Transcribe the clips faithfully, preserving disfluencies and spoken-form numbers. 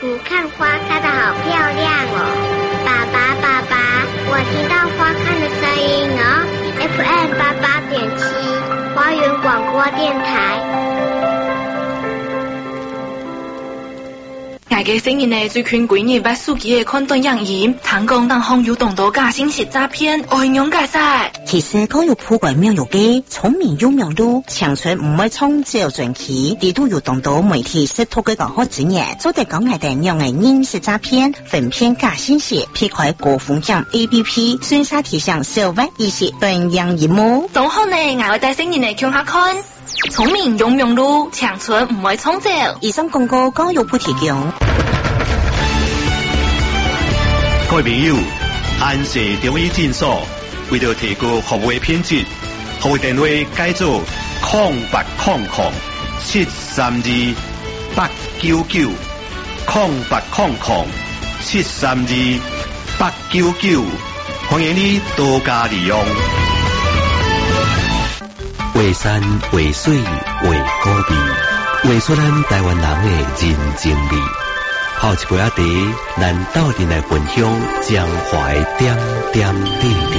湖看花开得好漂亮哦。爸爸爸爸，我听到花开的声音哦。F M 八八点七，花园广播电台。 大家新年呢，最近几日把手机的看短影音，谈讲当网友动到假信息诈骗，我形容解释。 其实高有普鬼妙有機，聰明有妙路，長春唔會衝照傳奇，地都有動到媒體識圖嘅個好專業，做得講係定讓人認識詐騙，分騙假信息，撇開高風險 A P P， 宣殺提倡小萬意識斷樣業務。 仲好呢，我會帶新年嚟向下看。聰明有妙路，長春唔會衝照。 以上廣告高有普提供。 各位朋友，安社中醫診所為了提高服務的品質，服務電話改做空八空空七三二八九九，空八空空七三二八九九，歡迎你多加利用。 畫山畫水畫古味，畫出咱台灣人的人情味。泡一杯仔茶，咱鬥陣來分享江淮點點滴滴。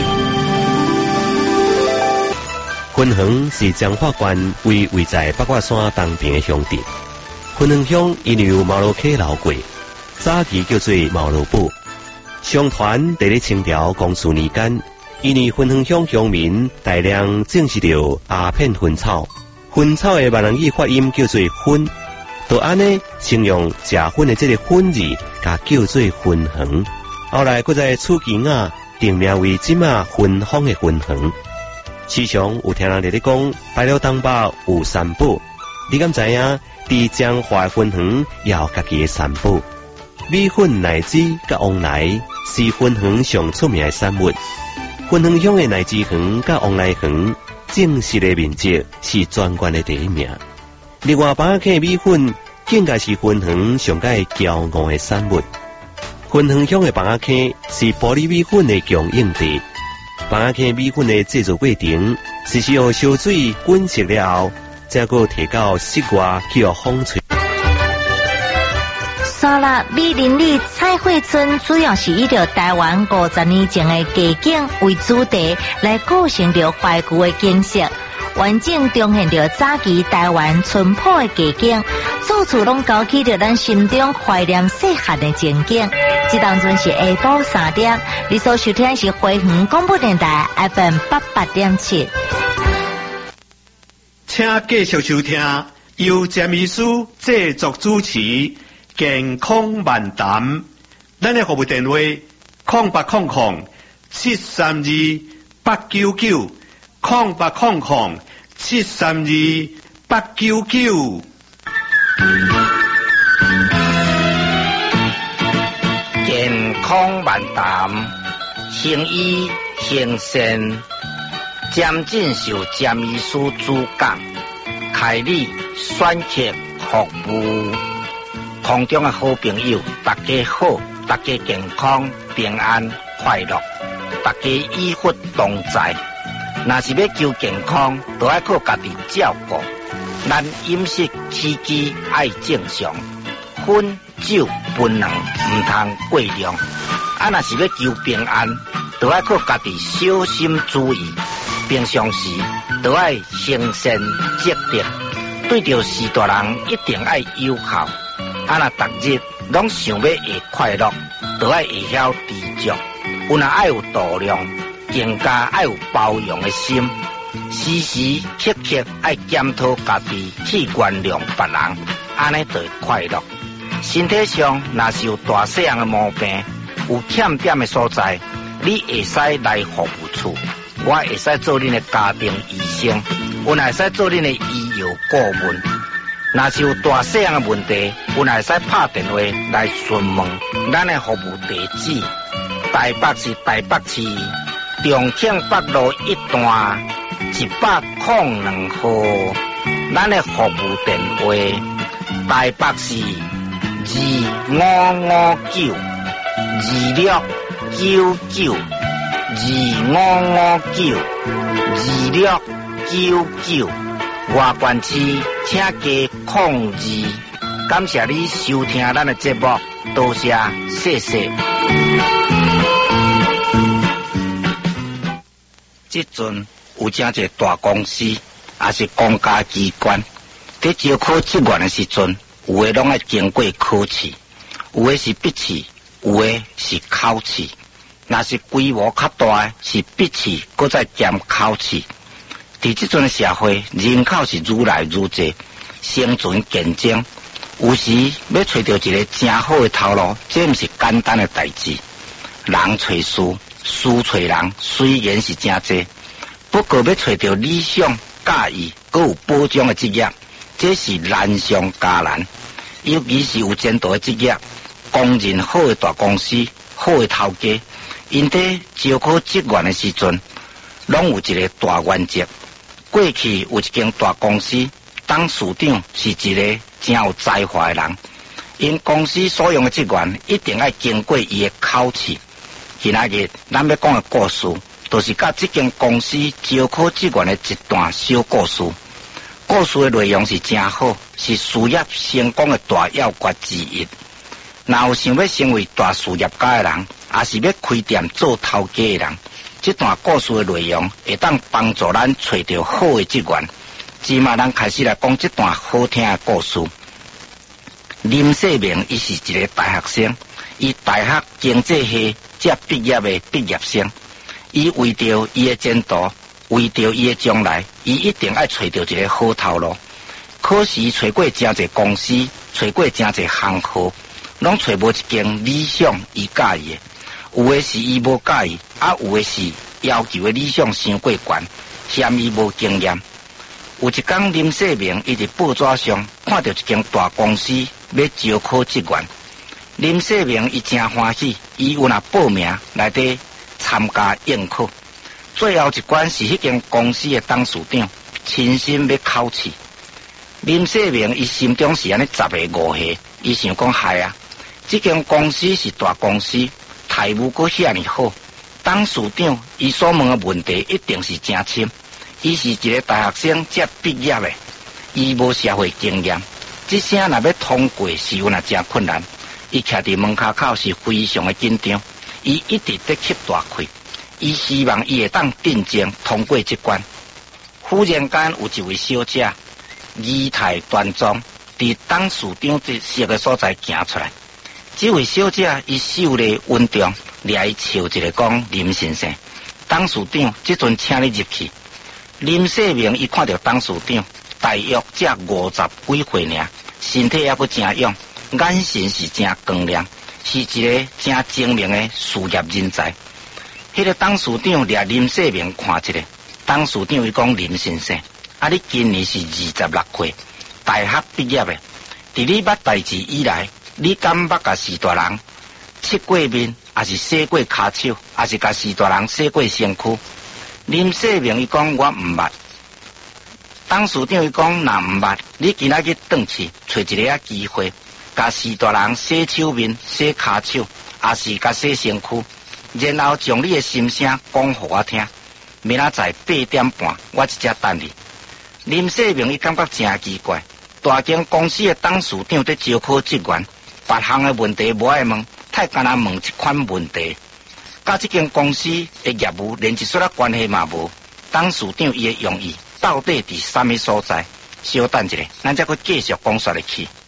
分園是彰化縣位位在八卦山東邊的鄉鎮。分園鄉因為有毛路溪流過，早期叫做毛路堡。相傳在咧清朝光緒年間，因為分園鄉鄉民大量種植着鴉片薰草，薰草的閩南語發音叫做薰。就安尼，形容食薰的這個薰字，甲叫做分園。後來，擱在厝墘仔定名為即馬分坊的分園。時常有聽人哋咧講，拜了東北有三寶。你敢知影？佇彰化分園也有家己的三寶。米粉奶子甲旺來是分園上出名的產物。分園鄉的奶子園甲旺來園，正式的面積是全縣的第一名。另外，板仔坑米粉更加是分園上界驕傲的產物。分園鄉的板仔坑是玻璃米粉的供應地。板仔坑米粉的製作過程是需要燒水滾熟了後，再個提到室外去予風吹。 沙拉美林里彩绘村主要是以着台灣五十年前的街景為主題，來構成着懷舊的景色。完整重現着早期台灣淳樸的街景，處處攏勾起着咱心中懷念細漢的情景。這當陣是下晡三點，你所收聽是花園廣播電台 F M 八八點七。 請繼續收聽由詹醫師製作主持健康漫談，咱的服務電話空八空空七三二八九九。空八空空七三二八九九。 健康漫談，行醫行善，詹進修詹醫師主講，開立選客服務。空中的好朋友，大家好，大家健康平安快樂，大家醫福同在。若是要求健康，就要靠家己照顧。咱飲食起居愛正常，薰酒檳榔唔通過量。啊，若是要求平安，就要靠家己小心注意。平常時就要行善積德，對着士大人一定要友好。啊，若逐日攏想要會快樂，就要會曉知足。有若愛有度量。更加愛有包容的心，時時刻刻愛檢討家己，去原諒別人，安尼就會快樂。身體上若是有大細樣的毛病，有欠點的所在，你會使來服務處，我會使做恁的家庭醫生，我會使做恁的醫藥顧問。若是有大細樣的問題，我會使拍電話來詢問咱的服務地址。台北市台北市重慶北路一段一百零兩號，咱的服務電話台北市二五五九二六九九二五五九二六九九，外縣市請加控二感谢你收听咱的节目，多谢，谢谢。即阵有真侪大公司，也是公家机关，在招考职员的时阵，有的拢爱经过考试，有的是笔试，有的是考试。若是规模较大，是笔试，搁再兼考试。伫即阵的社会，人口是愈来愈多，生存竞争，有时要找到一个正好的头路，这毋是简单的代志。人找事，事找人，虽然是真济，不过要找到理想、介意、搁有保障的职业，这是难上加难。尤其是有前途的职业，公认好的大公司、好的头家，因在招考职员的时阵，拢有一个大原则。过去有一间大公司，董事长是一个真有才华的人，因公司所用的职员一定要经过伊的考试。今仔日咱要讲的故事，就是甲这间公司招考职员的一段小故事。故事的内容是真好，是事业成功的大要诀之一。若有想要成为大事业家的人，也是要开店做头家的人，这段故事的内容会当帮助咱找到好的职员。即马咱开始来讲这段好听的故事。林世明伊是一个大学生，伊大学经济系才毕业的毕业生。伊为着伊的前途，为着伊的将来，伊一定要找到一个好头路。可是找过真侪公司，找过真侪行号，拢找无一间理想伊介意的。有的是伊无介意，啊有的是要求的理想伤过悬，嫌伊无经验。有一天，林世明伊伫报纸上看到一间大公司要招考职员。林世明伊真欢喜，伊有若报名来底参加应考。最后一关是迄间公司的董事长亲身要考试。林世明伊心中是安尼十个五下，伊想讲嗨啊，这间公司是大公司，财务阁遐尼好，董事长伊所问的问题一定是真深。伊是一个大学生才毕业的，伊无社会经验，这声若要通过是有那真困难。伊徛伫门口口是非常的紧张，伊一直在吸大气，伊希望伊会当定睛通过这关。忽然间有一位小姐仪态端庄，伫董事长这设的所在行出来。这位小姐伊秀丽稳重，掠伊笑一个讲：林先生，董事长这阵请你入去。林世明伊看到董事长大约才五十几岁尔，身体还阁真勇，眼神是真光亮，是一个真精明的事业人才。迄个董事长掠林世明看一下，董事长伊讲：林先生，啊你今年是二十六岁，大学毕业的，伫你捌代志以来，你敢捌甲士大人切过面，还是洗过骹手，还是甲士大人洗过身躯？林世明伊讲：我毋捌。董事长伊讲：若毋捌，你今仔日转去找一个啊机会，甲士大人洗手面、洗骹手，也是甲洗身躯，然后将你的心声讲互我听。明仔载八点半，我一只等你。林世明伊感觉真奇怪，大间公司的董事长在招考职员，别项的问题无爱问，太干那问这款问题。甲这间公司的业务连一丝仔关系嘛无，董事长伊的用意到底伫啥物所在？稍等一下，咱再去继续讲说下去。